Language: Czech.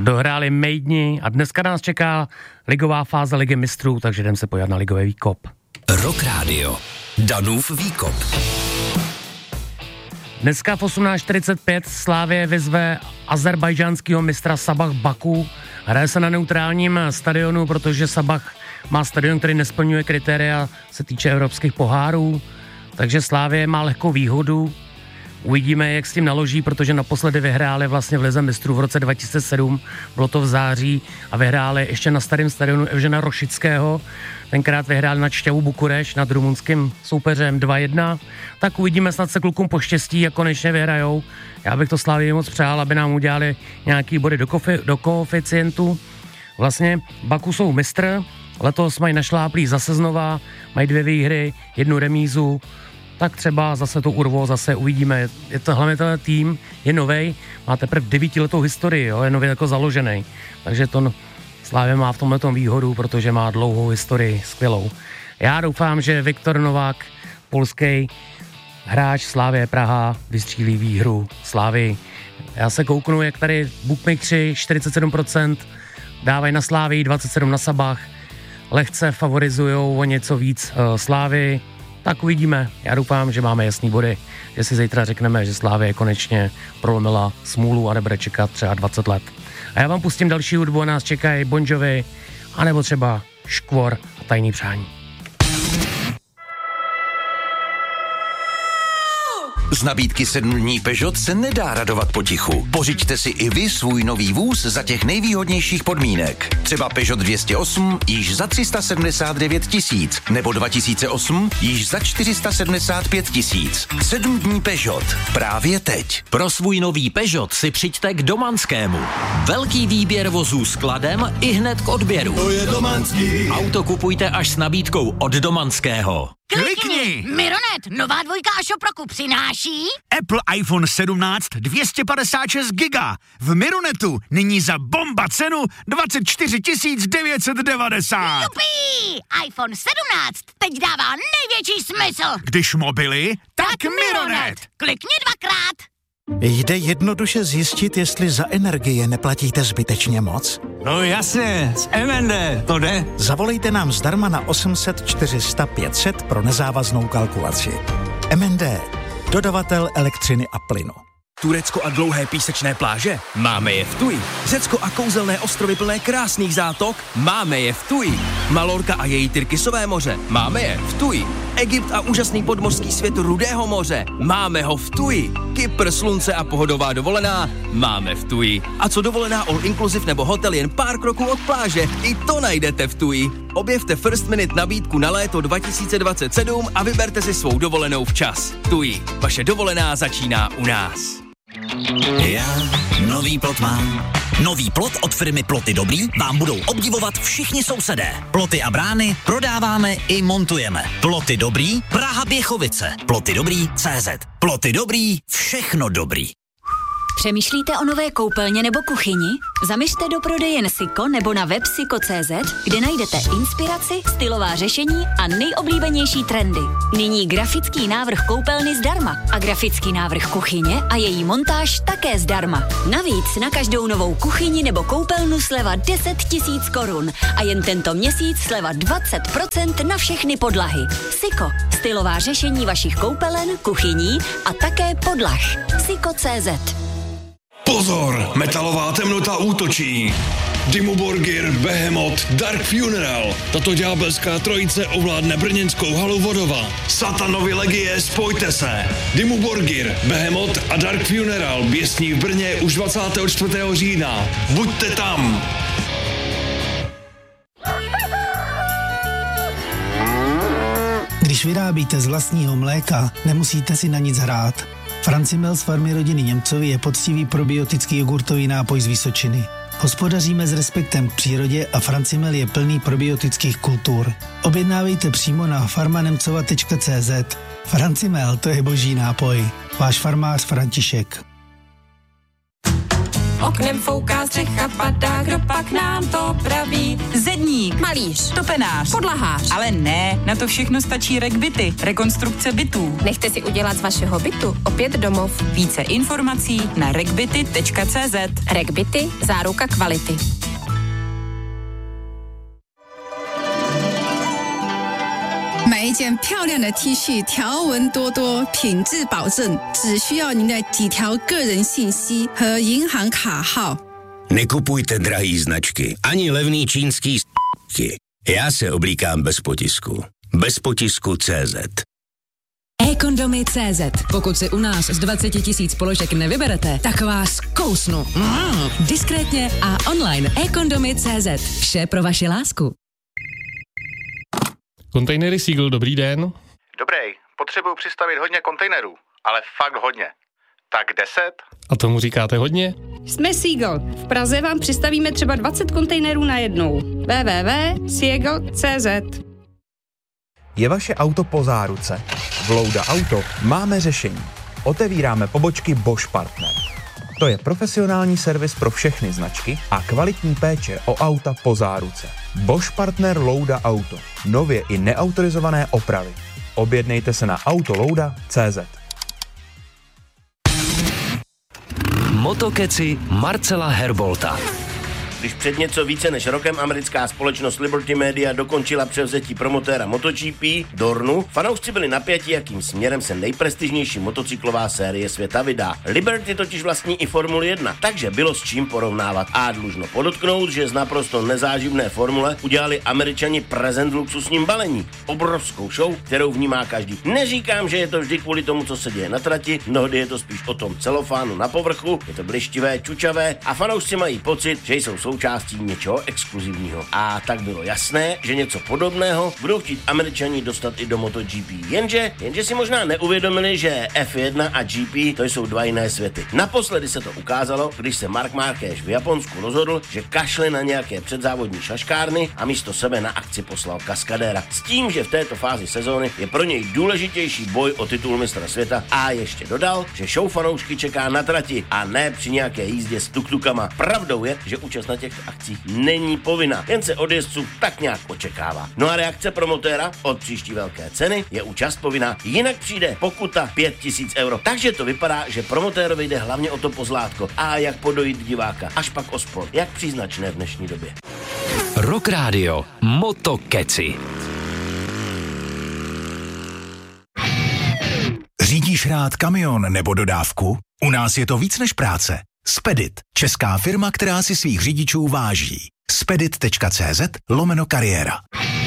dohráli Mejdni a dneska nás čeká ligová fáze Ligy mistrů, takže jdeme se podívat na ligový výkop. Rock Radio. Danův výkop. Dneska v 18:45 Slavie vyzve azerbajdžánského mistra Sabah Baku. Hraje se na neutrálním stadionu, protože Sabah má stadion, který nesplňuje kritéria se týče evropských pohárů, takže Slavie má lehkou výhodu. Uvidíme, jak s tím naloží, protože naposledy vyhráli vlastně v Lize mistrů v roce 2007, bylo to v září a vyhráli ještě na starém stadionu Evžena Rošického. Tenkrát vyhráli nad Šťavu Bukureš, nad rumunským soupeřem 2-1. Tak uvidíme, snad se klukům poštěstí a konečně vyhrajou. Já bych to Slavii moc přál, aby nám udělali nějaký body do koeficientu. Vlastně Baku jsou mistr, letos mají našláplý zase znova, mají 2 výhry, 1 remízu. Tak třeba zase to urvou, zase uvidíme. Je to hlavně ten tým, je novej, má teprve 9letou historii, jo, je nově jako založený. Takže to Slavia má v tomhletom výhodu, protože má dlouhou historii, skvělou. Já doufám, že Viktor Novák, polský hráč Slavie Praha, vystřílí výhru Slavii. Já se kouknu, jak tady bookmakeri 47% dávají na Slavii, 27% na Sabah. Lehce favorizujou o něco víc Slavii. Tak uvidíme. Já doufám, že máme jasný body, že si zítra řekneme, že Slavie konečně prolomila smůlu a nebude čekat třeba 20 let. A já vám pustím další hudbu a nás čekají Bon Jovi, anebo třeba Škvor a Tajný přání. Z nabídky 7 dní Peugeot se nedá radovat potichu. Pořiďte si i vy svůj nový vůz za těch nejvýhodnějších podmínek. Třeba Peugeot 208 již za 379 000, nebo 2008 již za 475 000. 7 dní Peugeot. Právě teď. Pro svůj nový Peugeot si přijďte k Domanskému. Velký výběr vozů s kladem i hned k odběru. To je Domanský. Auto kupujte až s nabídkou od Domanského. Klikni! Mironet, nová 2 a Shop roku přináší Apple iPhone 17 256 giga. V Mironetu nyní za bomba cenu 24 990. Jupí! iPhone 17 teď dává největší smysl. Když mobily, tak Mironet. Klikni 2krát. Jde jednoduše zjistit, jestli za energie neplatíte zbytečně moc? No jasně, z MND to jde. Zavolejte nám zdarma na 800 400 500 pro nezávaznou kalkulaci. MND, dodavatel elektřiny a plynu. Turecko a dlouhé písečné pláže? Máme je v Tuji. Řecko a kouzelné ostrovy plné krásných zátok? Máme je v Tuji. Malorka a její Tyrkisové moře? Máme je v Tuji. Egypt a úžasný podmořský svět Rudého moře? Máme ho v Tuji. Kypr, slunce a pohodová dovolená? Máme v Tuji. A co dovolená all inclusive nebo hotel jen pár kroků od pláže? I to najdete v Tuji. Objevte First Minute nabídku na léto 2027 a vyberte si svou dovolenou včas. Tuji. Vaše dovolená začíná u nás. Já nový plot mám. Nový plot od firmy Ploty Dobrý vám budou obdivovat všichni sousedé. Ploty a brány prodáváme i montujeme. Ploty Dobrý, Praha Běchovice. Ploty Dobrý CZ. Ploty Dobrý, všechno dobrý. Přemýšlíte o nové koupelně nebo kuchyni? Zaměřte do prodejen Siko nebo na web siko.cz, kde najdete inspiraci, stylová řešení a nejoblíbenější trendy. Nyní grafický návrh koupelny zdarma a grafický návrh kuchyně a její montáž také zdarma. Navíc na každou novou kuchyni nebo koupelnu sleva 10 000 korun a jen tento měsíc sleva 20% na všechny podlahy. Siko, stylová řešení vašich koupelen, kuchyní a také podlah. Siko.cz. Pozor, metalová temnota útočí. Dimmu Borgir, Behemoth, Dark Funeral. Tato ďábelská trojice ovládne brněnskou halu Vodova. Satanovi legie, spojte se. Dimmu Borgir, Behemoth a Dark Funeral běsní v Brně už 24. října. Buďte tam. Když vyrábíte z vlastního mléka, nemusíte si na nic hrát. Francimel z farmy rodiny Němcovi je poctivý probiotický jogurtový nápoj z Vysočiny. Hospodaříme s respektem k přírodě a Francimel je plný probiotických kultur. Objednávejte přímo na farmanemcova.cz. Francimel, to je boží nápoj. Váš farmář František. Oknem fouká, střecha padá, kdo pak nám to praví? Zedník, Malíř, topenář, podlahář. ale ne, na to všechno stačí RegBity, rekonstrukce bytů. Nechte si udělat z vašeho bytu opět domov. Více informací na regbity.cz. RegBity, záruka kvality. 买一件漂亮的 T 恤，条纹多多，品质保证，只需要您的几条个人信息和银行卡号。 Nekupujte drahý značky, ani levný čínský s***ky. Já se oblíkám bez potisku. Bez potisku CZ. eKondomy.cz. Pokud si u nás z 20 000 položek nevyberete, tak vás kousnu. Diskrétně a online. eKondomy.cz. Vše pro vaši lásku. Kontejnery Seagull, dobrý den. Dobrý, potřebuju přistavit hodně kontejnerů, ale fakt hodně. Tak 10? A tomu říkáte hodně? Jsme Seagull. V Praze vám přistavíme třeba 20 kontejnerů najednou. www.seagull.cz. Je vaše auto po záruce? V Louda Auto máme řešení. Otevíráme pobočky Bosch Partner. To je profesionální servis pro všechny značky a kvalitní péče o auta po záruce. Bosch Partner Louda Auto. Nově i neautorizované opravy. Objednejte se na autolouda.cz. Motokeci Marcela Herbolta. Když před něco více než rokem americká společnost Liberty Media dokončila převzetí promotéra MotoGP Dornu, fanoušci byli napjatí, jakým směrem se nejprestižnější motocyklová série světa vydá. Liberty totiž vlastní i Formuli 1, takže bylo s čím porovnávat. A dlužno podotknout, že z naprosto nezáživné formule udělali Američani prezent v luxusním balení. Obrovskou show, kterou vnímá každý. Neříkám, že je to vždy kvůli tomu, co se děje na trati, mnohdy je to spíš o tom celofánu na povrchu, je to blištivé, čučavé a fanoušci mají pocit, že jsou součástí něčeho exkluzivního. A tak bylo jasné, že něco podobného budou chtít Američani dostat i do MotoGP. Jenže si možná neuvědomili, že F1 a GP to jsou dva jiné světy. Naposledy se to ukázalo, když se Marc Márquez v Japonsku rozhodl, že kašle na nějaké předzávodní šaškárny a místo sebe na akci poslal kaskadéra. S tím, že v této fázi sezóny je pro něj důležitější boj o titul mistra světa a ještě dodal, že show fanoušky čeká na trati a ne při nějaké jízdě s tuktukama. Pravdou je, že účast na těchto akcích není povinná, jen se od jezdců tak nějak očekává. No a reakce promotéra od příští velké ceny je účast povinná, jinak přijde pokuta 5000 €. Takže to vypadá, že promotérovi jde hlavně o to pozlátko a jak podojit diváka, až pak o sport, jak příznačné v dnešní době. Rock Radio Motokeci. Řídíš rád kamion nebo dodávku? U nás je to víc než práce. Spedit, česká firma, která si svých řidičů váží. Spedit.cz/kariéra.